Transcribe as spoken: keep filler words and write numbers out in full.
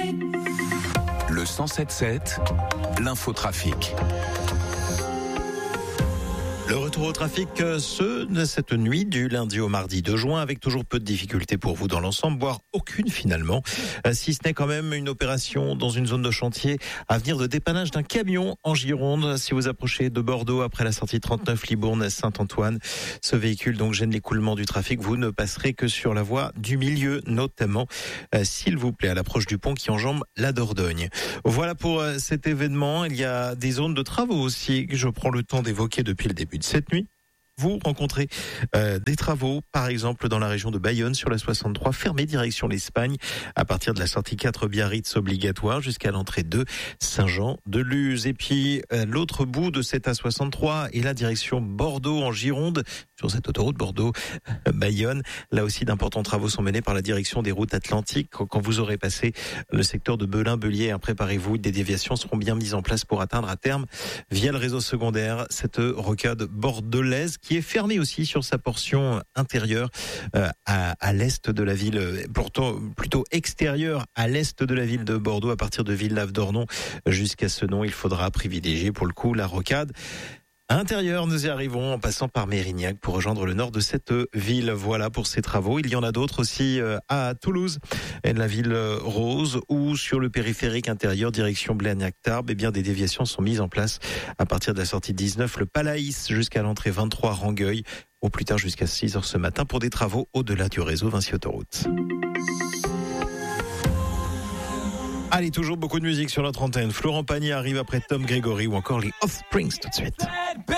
Le cent sept sept, l'infotrafic. Le retour au trafic, ce de cette nuit du lundi au mardi deux juin, avec toujours peu de difficultés pour vous dans l'ensemble, voire aucune finalement, si ce n'est quand même une opération dans une zone de chantier à venir de dépannage d'un camion en Gironde. Si vous approchez de Bordeaux après la sortie trente-neuf Libourne Saint-Antoine, ce véhicule donc gêne l'écoulement du trafic. Vous ne passerez que sur la voie du milieu, notamment, euh, s'il vous plaît, à l'approche du pont qui enjambe la Dordogne. Voilà pour euh, cet événement. Il y a des zones de travaux aussi que je prends le temps d'évoquer depuis le début de cette nuit. Vous rencontrez euh, des travaux, par exemple dans la région de Bayonne sur la soixante-trois, fermée direction l'Espagne, à partir de la sortie quatre Biarritz obligatoire jusqu'à l'entrée deux Saint-Jean-de-Luz. Et puis euh, l'autre bout de cette A soixante-trois est la direction Bordeaux en Gironde, sur cette autoroute Bordeaux-Bayonne. Là aussi, d'importants travaux sont menés par la direction des routes atlantiques. Quand vous aurez passé le secteur de Belin-Bellier, préparez-vous, des déviations seront bien mises en place pour atteindre à terme, via le réseau secondaire, cette rocade bordelaise qui est fermée aussi sur sa portion intérieure euh, à, à l'est de la ville, pourtant plutôt extérieure à l'est de la ville de Bordeaux, à partir de Villeneuve-d'Ornon jusqu'à Senon. Il faudra privilégier pour le coup la rocade intérieur. Nous y arrivons en passant par Mérignac pour rejoindre le nord de cette ville. Voilà pour ces travaux. Il y en a d'autres aussi à Toulouse, et la ville rose, ou sur le périphérique intérieur direction Blagnac-Tarbes. Eh bien, des déviations sont mises en place à partir de la sortie dix-neuf, le Palaïs, jusqu'à l'entrée vingt-trois Rangueil, au plus tard jusqu'à six heures ce matin pour des travaux au-delà du réseau Vinci Autoroute. Allez, toujours beaucoup de musique sur notre antenne. Florent Pagny arrive après Tom Grégory ou encore les Offsprings tout de suite.